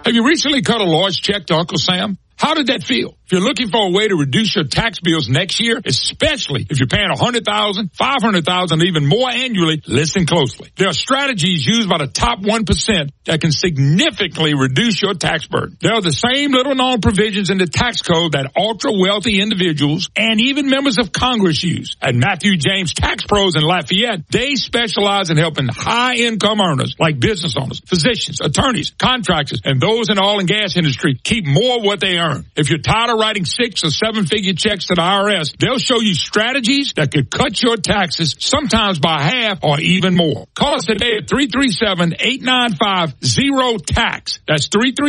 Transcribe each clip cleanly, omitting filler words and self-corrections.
Have you recently cut a large check to Uncle Sam? How did that feel? If you're looking for a way to reduce your tax bills next year, especially if you're paying $100,000, $500,000, even more annually, listen closely. There are strategies used by the top 1% that can significantly reduce your tax burden. There are the same little-known provisions in the tax code that ultra-wealthy individuals and even members of Congress use. At Matthew James Tax Pros in Lafayette, they specialize in helping high-income earners like business owners, physicians, attorneys, contractors, and those in the oil and gas industry keep more of what they earn. If you're tired of writing 6- or 7-figure checks to the IRS, they'll show you strategies that could cut your taxes sometimes by half or even more. Call us today at 337-895-0TAX. That's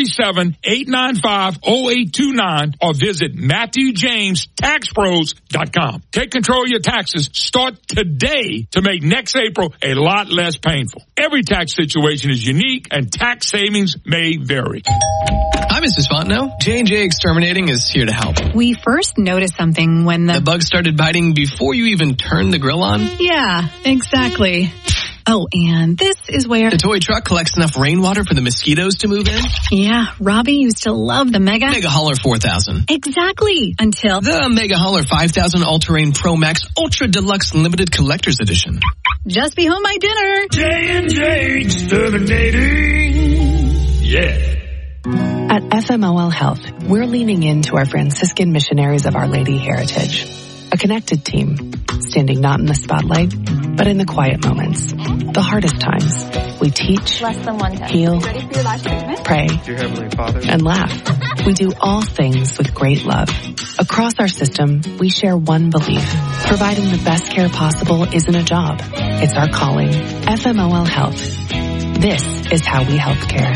337-895-0829 or visit MatthewJamesTaxPros.com. Take control of your taxes. Start today to make next April a lot less painful. Every tax situation is unique and tax savings may vary. Hi, Mrs. Fontenot. J&J Exterminating is here to help. We first noticed something when The bug started biting before you even turned the grill on? Yeah, exactly. Oh, and this is where The toy truck collects enough rainwater for the mosquitoes to move in? Yeah, Robbie used to love the Mega Hauler 4000. Exactly, until The Mega Hauler 5000 All-Terrain Pro Max Ultra Deluxe Limited Collector's Edition. Just be home my dinner. J&J Exterminating. Yeah. At FMOL Health, we're leaning into our Franciscan missionaries of Our Lady heritage. A connected team, standing not in the spotlight, but in the quiet moments, the hardest times. We teach, heal, pray, and laugh. We do all things with great love. Across our system, we share one belief. Providing the best care possible isn't a job. It's our calling. FMOL Health. This is how we health care.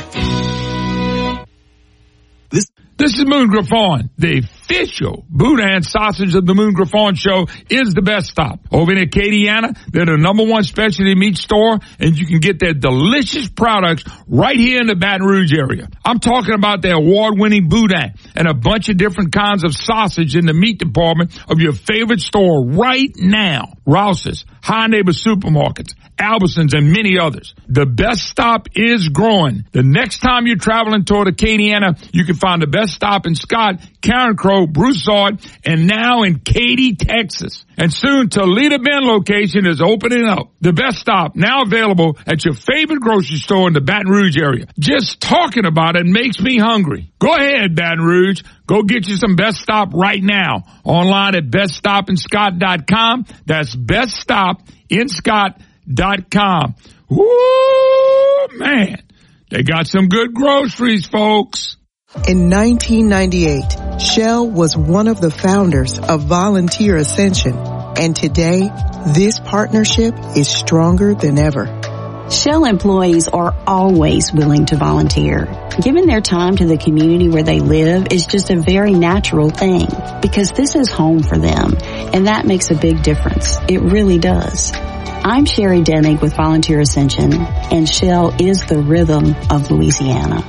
This is Moon Griffon. The official Boudin sausage of the Moon Griffon Show is the best stop. Over in Acadiana, they're the #1 specialty meat store, and you can get their delicious products right here in the Baton Rouge area. I'm talking about their award-winning Boudin and a bunch of different kinds of sausage in the meat department of your favorite store right now. Rouse's, High Neighbor Supermarkets, Albertsons, and many others. The best stop is growing. The next time you're traveling toward Acadiana, you can find the best stop in Scott, Karen Crow, Broussard, and now in Katy, Texas. And soon Toledo Bend location is opening up. The best stop now available at your favorite grocery store in the Baton Rouge area. Just talking about it makes me hungry. Go ahead, Baton Rouge. Go get you some Best Stop right now. Online at beststopinscott.com. That's beststopinscott.com. Woo, man. They got some good groceries, folks. In 1998, Shell was one of the founders of Volunteer Ascension, and today, this partnership is stronger than ever. Shell employees are always willing to volunteer. Giving their time to the community where they live is just a very natural thing, because this is home for them, and that makes a big difference. It really does. I'm Sherry Dennig with Volunteer Ascension, and Shell is the rhythm of Louisiana.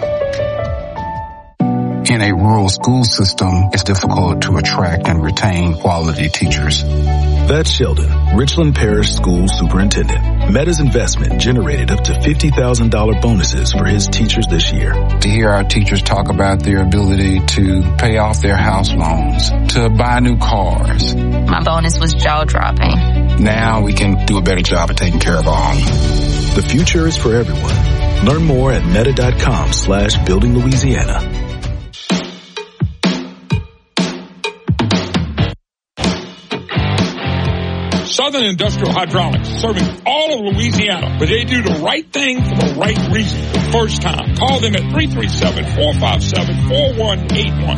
In a rural school system, it's difficult to attract and retain quality teachers. That's Sheldon, Richland Parish School Superintendent. Meta's investment generated up to $50,000 bonuses for his teachers this year. To hear our teachers talk about their ability to pay off their house loans, to buy new cars. My bonus was jaw-dropping. Now we can do a better job of taking care of our own. The future is for everyone. Learn more at meta.com/building Louisiana. Southern Industrial Hydraulics, serving all of Louisiana, but they do the right thing for the right reason the first time. Call them at 337-457-4181.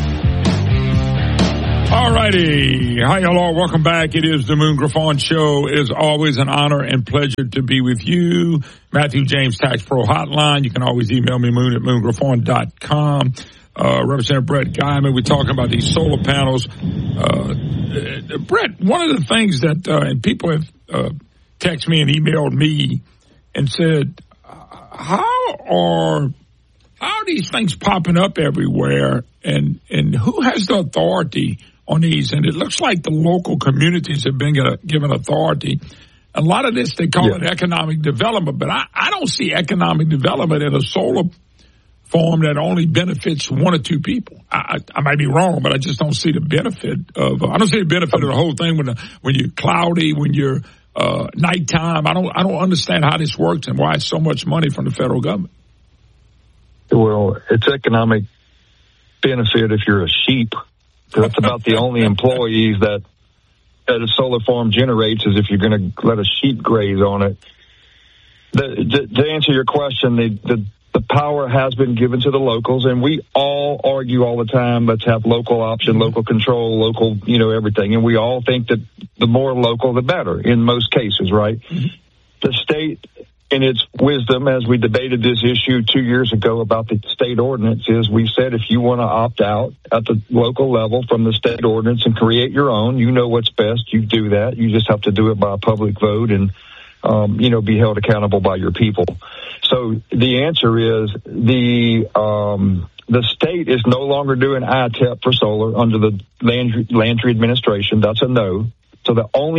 All righty. Hi, hello. Welcome back. It is the Moon Griffon Show. It is always an honor and pleasure to be with you. Matthew James Tax Pro Hotline. You can always email me, moon@moongriffon.com. Representative Brett Guyman, we're talking about these solar panels. Brett, one of the things that, and people have texted me and emailed me and said, how are these things popping up everywhere, and who has the authority on these? And it looks like the local communities have been given authority. A lot of this, they call it economic development, but I don't see economic development in a solar form that only benefits one or two people. I might be wrong, but I just don't see the benefit of. I don't see the benefit of the whole thing when you're cloudy, when you're nighttime. I don't understand how this works and why it's so much money from the federal government. Well, it's economic benefit if you're a sheep. That's about the only employees that a solar farm generates is if you're going to let a sheep graze on it. To answer your question, the power has been given to the locals, and we all argue all the time, let's have local option, local control, local, everything. And we all think that the more local, the better in most cases, right? Mm-hmm. The state, in its wisdom, as we debated this issue 2 years ago about the state ordinances, we said if you want to opt out at the local level from the state ordinance and create your own, you know what's best, you do that. You just have to do it by a public vote and, be held accountable by your people. So the answer is the state is no longer doing ITEP for solar under the Landry administration. That's a no. So the only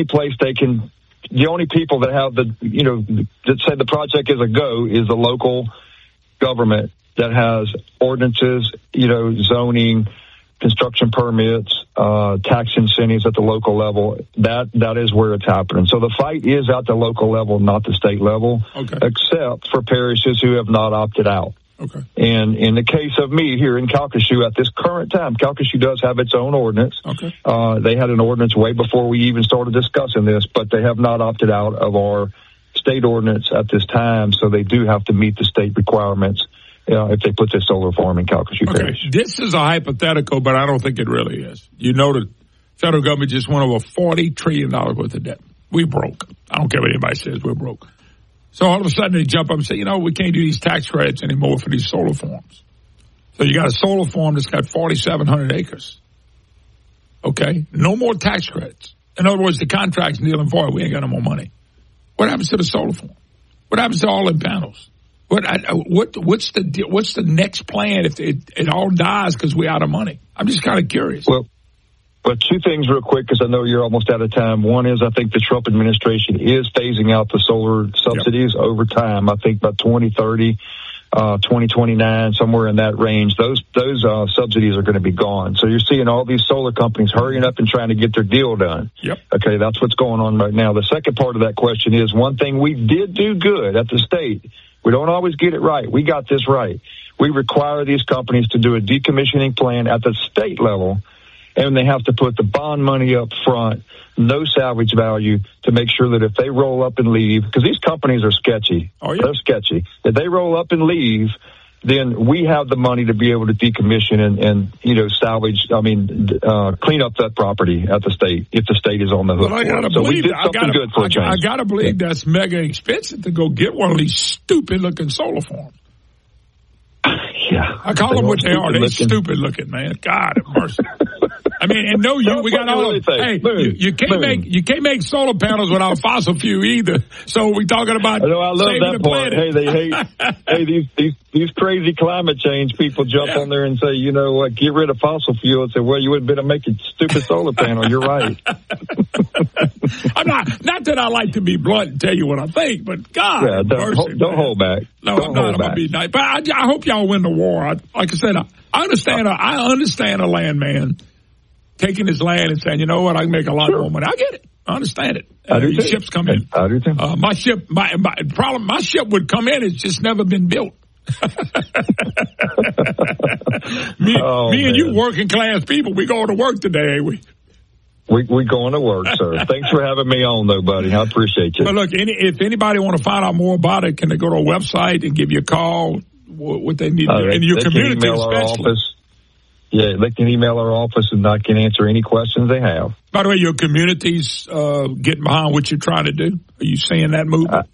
people that have that say the project is a go is the local government that has ordinances, zoning, construction permits, tax incentives at the local level. That is where it's happening. So the fight is at the local level, not the state level, except for parishes who have not opted out. Okay. And in the case of me here in Calcasieu at this current time, Calcasieu does have its own ordinance. Okay. They had an ordinance way before we even started discussing this, but they have not opted out of our state ordinance at this time, so they do have to meet the state requirements if they put this solar farm in Calcasieu Parish. This is a hypothetical, but I don't think it really is. The federal government just went over $40 trillion worth of debt. We broke. I don't care what anybody says, we're broke. So all of a sudden they jump up and say, we can't do these tax credits anymore for these solar farms. So you got a solar farm that's got 4,700 acres. Okay? No more tax credits. In other words, the contract's nil and void. We ain't got no more money. What happens to the solar farm? What happens to all the panels? What's the next plan if it all dies because we're out of money? I'm just kind of curious. Well, two things real quick, because I know you're almost out of time. One is I think the Trump administration is phasing out the solar subsidies over time. I think by 2030, 2029, somewhere in that range, those subsidies are going to be gone. So you're seeing all these solar companies hurrying up and trying to get their deal done. Yep. Okay, that's what's going on right now. The second part of that question is one thing we did do good at the state. We don't always get it right. We got this right. We require these companies to do a decommissioning plan at the state level, and they have to put the bond money up front, no salvage value, to make sure that if they roll up and leave, because these companies are sketchy. Oh, yeah. They're sketchy. If they roll up and leave, then we have the money to be able to decommission and salvage, clean up that property at the state, if the state is on the hook. Well, I gotta believe that's mega expensive to go get one of these stupid looking solar farms. Yeah. I call them what they are. They're stupid looking, man. God have mercy. We got all of hey, you can't make solar panels without fossil fuel either. So we're talking about I love that part. Hey, these crazy climate change people jump on there and say, you know what, get rid of fossil fuel and say, well, you wouldn't better make a stupid solar panel. You're right. I'm not that I like to be blunt and tell you what I think, but God, don't hold back. No, I'm not. I'm gonna be nice, but I hope y'all win the war. Like I said, I understand a landman taking his land and saying, you know what, I can make a lot more money. I get it. I understand it. I do too. Ships come in. I do too. My ship would come in. It's just never been built. me and you working class people, we going to work today, ain't we? We going to work, sir. Thanks for having me on, though, buddy. I appreciate you. But look, if anybody want to find out more about it, can they go to a website and give you a call? What they need in your community, especially. Yeah, they can email our office and I can answer any questions they have. By the way, your community's getting behind what you're trying to do. Are you seeing that movement?